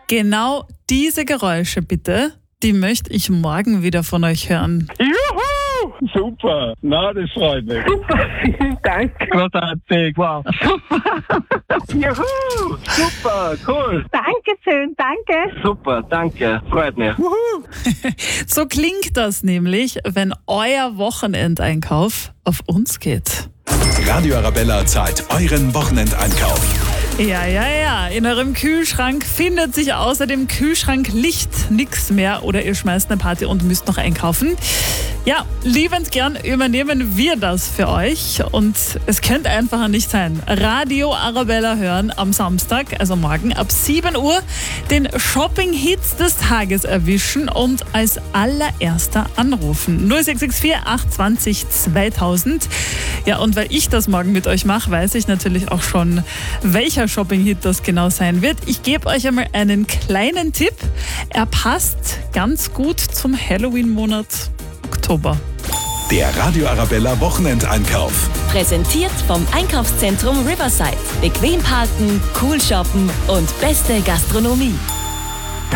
Genau diese Geräusche bitte, die möchte ich morgen wieder von euch hören. Juhu! Super! Na, das freut mich. Super, vielen Dank. Großartig, wow. Juhu! Super, cool. Dankeschön, danke. Super, danke, freut mich. So klingt das nämlich, wenn euer Wochenendeinkauf auf uns geht. Radio Arabella zahlt euren Wochenendeinkauf. Ja. In eurem Kühlschrank findet sich außer dem Kühlschranklicht nichts mehr oder ihr schmeißt eine Party und müsst noch einkaufen. Ja, liebend gern übernehmen wir das für euch und es könnte einfacher nicht sein. Radio Arabella hören am Samstag, also morgen ab 7 Uhr, den Shopping-Hits des Tages erwischen und als allererster anrufen. 0664 820 2000. Ja, und weil ich das morgen mit euch mache, weiß ich natürlich auch schon, welcher Shopping-Hit das genau sein wird. Ich gebe euch einmal einen kleinen Tipp. Er passt ganz gut zum Halloween-Monat Oktober. Der Radio Arabella Wochenendeinkauf. Präsentiert vom Einkaufszentrum Riverside. Bequem parken, cool shoppen und beste Gastronomie.